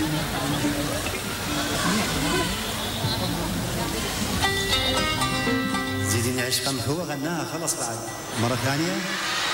زيديني عشقا هو غناها خلاص بعد مرة ثانية.